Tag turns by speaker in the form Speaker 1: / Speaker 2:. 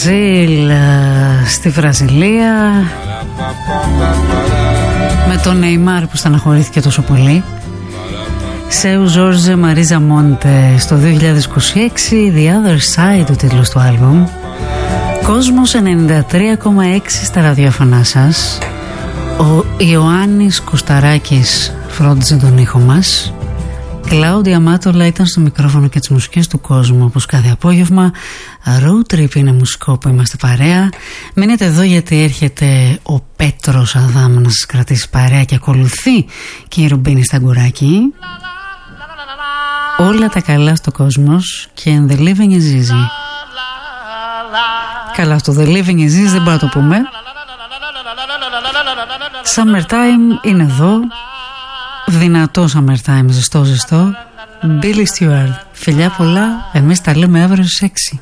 Speaker 1: Στη Βραζιλία με τον Νεϊμάρ που στεναχωρήθηκε τόσο πολύ. Σέου Ζόρζε Μαρίζα Μόντε στο 2026, The Other Side ο τίτλος του άλμπουμ. Κόσμος 93,6 στα ραδιόφωνά σας. Ο Ιωάννης Κωσταράκης φρόντιζε τον ήχο μας. Κλάουδια Μάτολα ήταν στο μικρόφωνο και τις μουσικές του κόσμου, όπως κάθε απόγευμα. Road Trip είναι μουσικό που είμαστε παρέα. Μείνετε εδώ γιατί έρχεται ο Πέτρος Αδάμ να σας κρατήσει παρέα και ακολουθεί και η Ρουμπίνη Σταγκουράκη. Όλα τα καλά στο κόσμος και The Living is Easy. Καλά, στο The Living is Easy δεν μπορούμε να το πούμε. Summertime είναι εδώ. Δυνατό summertime, ζεστό. Billy Stewart. Φιλιά πολλά, εμείς τα λέμε αύριο στις 6.